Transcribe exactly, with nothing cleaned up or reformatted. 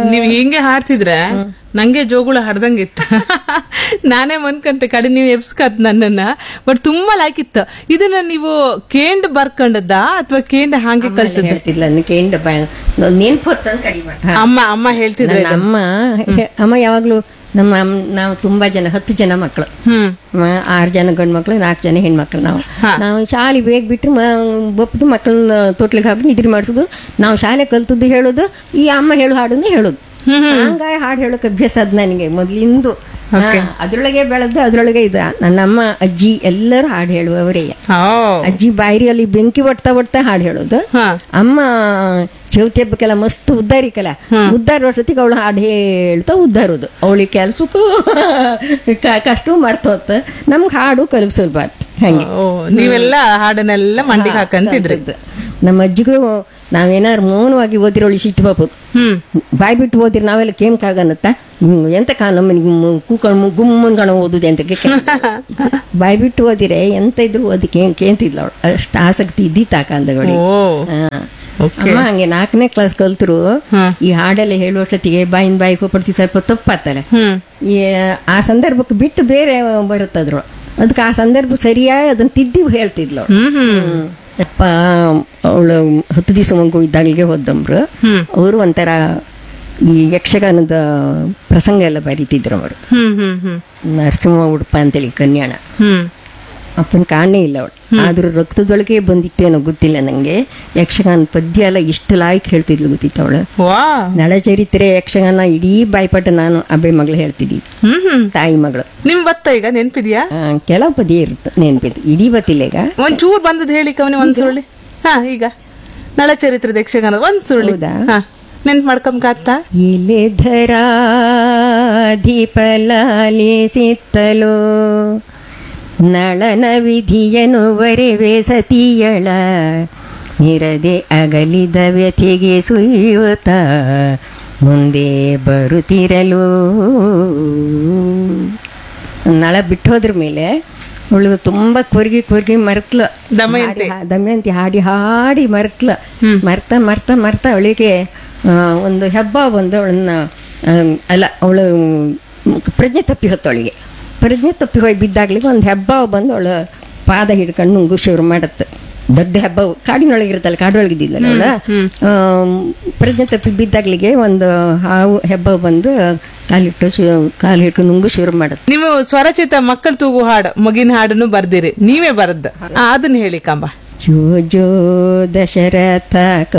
ನೀವ್ ಹಿಂಗೆ ಹಾಡ್ತಿದ್ರೆ ನಂಗೆ ಜೋಗುಳ ಹಾಡ್ದಂಗಿತ್ತು. ನಾನೇ ಮನ್ಕಂತೆ ಕಡೆ ನೀವು ಎಬ್ಸ್ಕತ್ ನನ್ನನ್ನ. ಬಟ್ ತುಂಬಾ ಲೈಕ್ ಇತ್ತು. ಇದನ್ನ ನೀವು ಕೇಂಡ್ ಬರ್ಕೊಂಡದ್ದ ಅಥವಾ ಕೇಂಡ್ ಹಾಗೆ ಕಲ್ತದ್ದ? ಹೇಳ್ತಿದ್ಲ ಕೇಂಡ ನೆನ್ಪು ಹೊತ್ತಂದ್ ಕಡಿಮೆ. ಅಮ್ಮ ಅಮ್ಮ ಹೇಳ್ತಿದ್ರೆ ಅಮ್ಮ ಅಮ್ಮ ಯಾವಾಗ್ಲೂ ನಮ್ಮ ನಾವು ತುಂಬಾ ಜನ ಹತ್ತು ಜನ ಮಕ್ಕಳು, ಆರು ಜನ ಗಂಡು ಮಕ್ಳು, ನಾಲ್ಕು ಜನ ಹೆಣ್ಮಕ್ಳು. ನಾವು ನಾವು ಶಾಲೆ ಬೇಗ ಬಿಟ್ಟು ಬಪ್ಪದು ಮಕ್ಕಳನ್ನ ತೊಟ್ಲಿಗೆ ಹಾಕಿ ನಿದ್ರೆ ಮಾಡಿಸೋದು, ನಾವು ಶಾಲೆ ಕಲ್ತದ್ದು ಹೇಳೋದು, ಈ ಅಮ್ಮ ಹೇಳು ಹಾಡನ್ನೇ ಹೇಳೋದು. ಹಂಗಾಗಿ ಹಾಡು ಹೇಳೋಕೆ ಅಭ್ಯಾಸ ಅದ್ ನನಗೆ ಮೊದ್ಲಿಂದು. ಅದ್ರೊಳಗೆ ಬೆಳೆದು ಅದ್ರೊಳಗೆ ಇದು. ನನ್ನಮ್ಮ ಅಜ್ಜಿ ಎಲ್ಲರೂ ಹಾಡು ಹೇಳುವವರೇ. ಅಜ್ಜಿ ಬಾಯಿರಿಯಲ್ಲಿ ಬೆಂಕಿ ಒಡ್ತಾ ಒಡ್ತಾ ಹಾಡು ಹೇಳೋದು. ಅಮ್ಮ ಚೌತಿ ಹಬ್ಬಕ್ಕೆಲ್ಲ ಮಸ್ತ್ ಉದ್ದಾರಿಕಲ್ಲ, ಉದ್ದಾರ ಅಷ್ಟೊತ್ತಿಗೆ ಅವಳು ಹಾಡು ಹೇಳ್ತಾ ಉದ್ದಾರೋದು. ಅವಳಿಗೆ ಕೆಲ್ಸಕ್ಕೂ ಕಷ್ಟ ಮರ್ತೋತ್, ನಮ್ಗೆ ಹಾಡು ಕಲಿಸಲ್ಬಾರ್ದು. ಹಂಗೆ ನೀವೆಲ್ಲ ಹಾಡನ್ನೆಲ್ಲ ಮಂಡಿಗೆ ಹಾಕಂತಿದ್ರಿ. ನಮ್ಮ ಅಜ್ಜಿಗೂ ನಾವೇನಾರು ಮೌನವಾಗಿ ಓದಿರೋಳಿ ಸಿಟ್ಟು ಬಾಪು, ಬಾಯ್ ಬಿಟ್ಟು ಓದಿರಿ ನಾವೆಲ್ಲ ಕೇಮ್ಕಾಗನ್ನತ್ತ, ಎಂತ ಕಾ ನಮ್ಮ ಕೂಕೊಂಡು ಗುಮ್ಮನ್ ಕಣ ಓದುದೆ ಅಂತ ಬಾಯ್ ಬಿಟ್ಟು ಓದಿರೆ ಎಂತ ಇದ್ರು ಓದಿ ಕೇಂ ಕೇಂತಿದ್ಲ ಅವಳು. ಅಷ್ಟು ಆಸಕ್ತಿ ಇದ್ದಿತ್ತ ಆ ಕಾಲದಲ್ಲಿ. ಅಮ್ಮ ಹಂಗೆ ನಾಲ್ಕನೇ ಕ್ಲಾಸ್ ಕಲ್ತರು ಈ ಹಾಡೆಲ್ಲ ಹೇಳುವಷ್ಟೊತ್ತಿಗೆ ಬಾಯಿನ ಬಾಯಿ ಹೋಗ್ಬಿಡ್ತಿ, ಸ್ವಲ್ಪ ತಪ್ಪಾತಲ್ಲ. ಈ ಆ ಸಂದರ್ಭಕ್ಕೆ ಬಿಟ್ಟು ಬೇರೆ ಬರುತ್ತದ್ರು, ಅದಕ್ಕೆ ಆ ಸಂದರ್ಭ ಸರಿಯಾಗಿ ಅದನ್ನ ತಿದ್ದಿ ಹೇಳ್ತಿದ್ಲು. ಯಪ್ಪ ಅವಳು ಹತ್ತು ದಿವಸ ಮಗು ಇದ್ದಾಗಲಿಗೆ ಹೋದಮ್ರು. ಅವರು ಒಂಥರ ಈ ಯಕ್ಷಗಾನದ ಪ್ರಸಂಗ ಎಲ್ಲ ಬರೀತಿದ್ರು ಅವರು. ನರಸಿಂಹ ಉಡುಪ ಅಂತೇಳಿ ಕನ್ಯಾಣ. ಅಪ್ಪನ ಕಾಣೇ ಇಲ್ಲ ಅವಳು, ಆದ್ರೂ ರಕ್ತದೊಳಗೆ ಬಂದಿತ್ತೇನೋ ಗೊತ್ತಿಲ್ಲ ನಂಗೆ. ಯಕ್ಷಗಾನ ಪದ್ಯ ಎಲ್ಲ ಇಷ್ಟು ಲಾಯ್ಕ್ ಹೇಳ್ತಿದ್ಲು ಗೊತ್ತಿತ್ತು ಅವಳು. ನಳಚರಿತ್ರೆ ಯಕ್ಷಗಾನ ಇಡೀ ಬಾಯ್ಪಾಟ ನಾನು ಅಬ್ಬೆ ಮಗಳು ಹೇಳ್ತಿದ್ದಿ, ತಾಯಿ ಮಗಳು. ನಿಮ್ ಬತ್ತ ಈಗ ನೆನ್ಪಿದ್ಯಾ? ಕೆಲವು ಪದ್ಯ ಇರುತ್ತೆ ನೆನ್ಪಿದ್ದು, ಇಡೀ ಬತ್ತಿಲ್ಲ. ಈಗ ಒಂದ್ ಚೂರ್ ಬಂದದ್ ಹೇಳಿ ಕವನಿ, ಒಂದ್ ಸುರುಳಿ. ಹಾ, ಈಗ ನಳಚರಿತ್ರದ ಯಕ್ಷಗಾನ ಒಂದ್ ಸುರುಳಿ ನೆನ್ಪು ಮಾಡ್ಕೊಂಬತ್ತ. ಇಲೆ ಧರಾಧಿಪಲಾಲಿಸಿತ್ತಲೋ ನಳನ ವಿಧಿಯನು ವರೆವೆ ಸತಿಯಳ, ನಿರದೆ ಅಗಲಿದ ವ್ಯಥೆಗೆ ಸುಯ್ಯುತ್ತ ಮುಂದೆ ಬರುತ್ತಿರಲು. ನಳ ಬಿಟ್ಟೋದ್ರ ಮೇಲೆ ಅವಳು ತುಂಬಾ ಕೊರ್ಗಿ ಕೊರ್ಗಿ ಮರ್ತಲ, ದಮಯಂತಿ ದಮಯಂತಿ ಹಾಡಿ ಹಾಡಿ ಮರ್ತಲ. ಮರ್ತ ಮರ್ತ ಮರ್ತ ಅವಳಿಗೆ ಒಂದು ಹೆಬ್ಬ ಬಂದು ಅವಳನ್ನ ಅಲ್ಲ ಅವಳು ಪ್ರಜ್ಞೆ ತಪ್ಪಿ ಹೊತ್ತವಳಿಗೆ. ಪ್ರಜ್ಞೆ ತಪ್ಪಿ ಹೋಗಿ ಬಿದ್ದಾಗ್ಲಿಗೆ ಒಂದು ಹೆಬ್ಬ ಬಂದು ಅವಳ ಪಾದ ಹಿಡ್ಕೊಂಡು ನುಂಗು ಶುರು ಮಾಡತ್ತೆ. ದೊಡ್ಡ ಹೆಬ್ಬ ಕಾಡಿನೊಳಗಿರುತ್ತಲ್ಲ, ಕಾಡೊಳಗಿದ್ದಿದ್ದಲ್ಲ ಅವಳ. ಪ್ರಜ್ಞೆ ತಪ್ಪಿ ಬಿದ್ದಾಗ್ಲಿಗೆ ಒಂದು ಹಾವು ಹೆಬ್ಬ ಬಂದು ಕಾಲಿಟ್ಟು ಕಾಲು ಹಿಡ್ಕೊಂಡು ನುಂಗು ಶುರು ಮಾಡತ್ತೆ. ನೀವು ಸ್ವರಚಿತ ಮಕ್ಕಳು ತೂಗು ಹಾಡು ಮಗಿನ ಹಾಡನ್ನು ಬರ್ದಿರಿ, ನೀವೇ ಬರದ್ದು, ಅದನ್ನ ಹೇಳಿ ಕಂಬ. ಜೋ ಜೋ ದಶರಥ